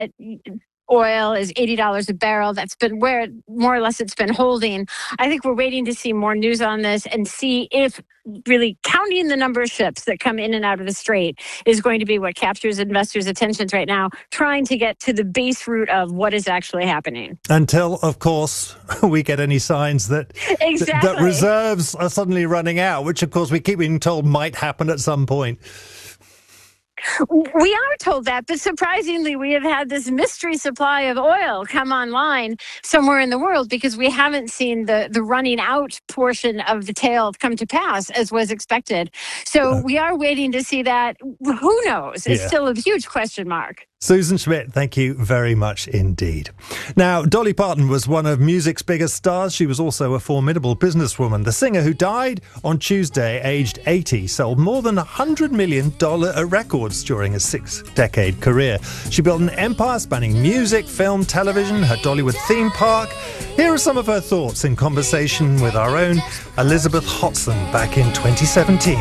oil is $80 a barrel. That's been where more or less it's been holding. I think we're waiting to see more news on this and see if really counting the number of ships that come in and out of the strait is going to be what captures investors' attentions right now, trying to get to the base root of what is actually happening. Until, of course, we get any signs that that reserves are suddenly running out, which, of course, we keep being told might happen at some point. We are told that, but surprisingly, we have had this mystery supply of oil come online somewhere in the world because we haven't seen the running out portion of the tale come to pass as was expected. So we are waiting to see that. Who knows? It's still a huge question mark. Susan Schmidt, thank you very much indeed. Now, Dolly Parton was one of music's biggest stars. She was also a formidable businesswoman. The singer, who died on Tuesday, aged 80, sold more than $100 million records during a 6-decade career. She built an empire spanning music, film, television, her Dollywood theme park. Here are some of her thoughts in conversation with our own Elizabeth Hotson back in 2017.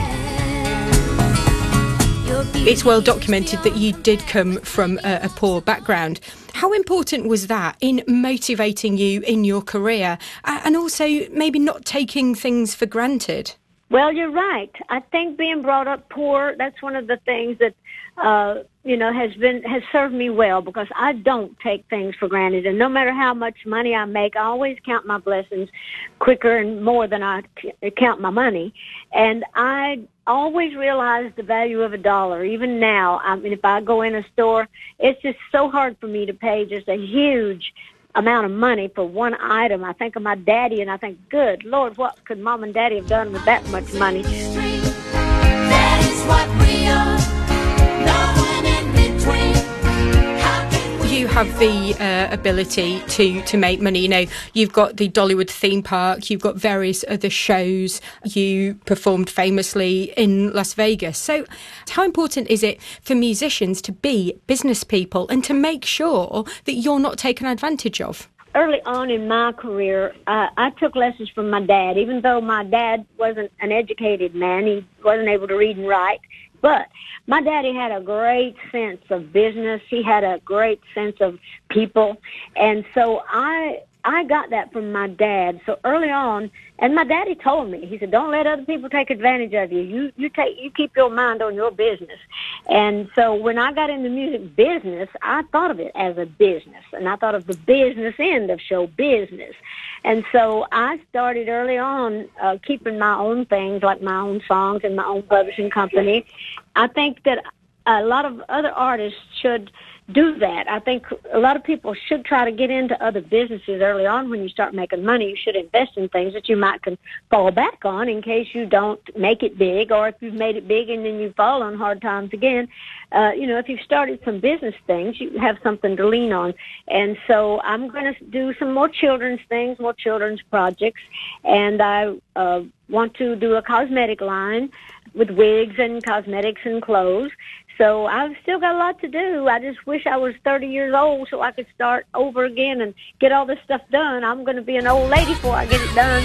It's well documented that you did come from a poor background. How important was that in motivating you in your career and also maybe not taking things for granted? Well, you're right. I think being brought up poor, that's one of the things that, has served me well because I don't take things for granted. And no matter how much money I make, I always count my blessings quicker and more than I count my money. And I always realize the value of $1. Even now, I mean, if I go in a store, it's just so hard for me to pay just a huge amount of money for one item. I think of my daddy and I think, good Lord, what could Mom and Daddy have done with that much money? That is what we are. No one in between. You have the ability to make money. You know, you've got the Dollywood theme park, you've got various other shows, you performed famously in Las Vegas. So how important is it for musicians to be business people and to make sure that you're not taken advantage of? Early on in my career, I took lessons from my dad. Even though my dad wasn't an educated man, he wasn't able to read and write. But my daddy had a great sense of business. He had a great sense of people. And so I got that from my dad. So early on, and my daddy told me, he said, don't let other people take advantage of you. You keep your mind on your business. And so when I got into music business, I thought of it as a business. And I thought of the business end of show business. And so I started early on keeping my own things, like my own songs and my own publishing company. I think that a lot of other artists should do that. I think a lot of people should try to get into other businesses early on. When you start making money, you should invest in things that you might can fall back on in case you don't make it big, or if you've made it big and then you fall on hard times again. If you've started some business things, you have something to lean on. And so I'm going to do some more children's things, more children's projects, and I want to do a cosmetic line with wigs and cosmetics and clothes. So I've still got a lot to do. I just wish I was 30 years old so I could start over again and get all this stuff done. I'm going to be an old lady before I get it done.